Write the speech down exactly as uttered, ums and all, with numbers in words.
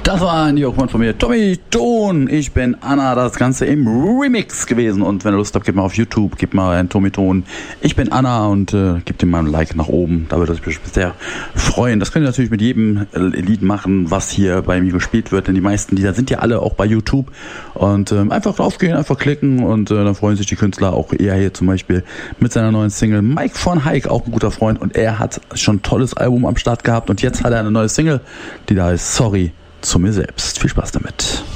Das war ein Jörg von mir, Tommy Ton. Ich bin Anna, das Ganze im Remix gewesen. Und wenn ihr Lust habt, gebt mal auf YouTube, gebt mal einen Tommy Ton. Ich bin Anna und äh, gebt ihm mal ein Like nach oben. Da würde ich mich sehr freuen. Das könnt ihr natürlich mit jedem äh, Lied machen, was hier bei mir gespielt wird. Denn die meisten Lieder sind ja alle auch bei YouTube. Und äh, einfach draufgehen, einfach klicken und äh, dann freuen sich die Künstler. Auch er hier zum Beispiel mit seiner neuen Single. Mike von Heik, auch ein guter Freund. Und er hat schon ein tolles Album am Start gehabt. Und jetzt hat er eine neue Single, die da heißt Sorry zu mir selbst. Viel Spaß damit.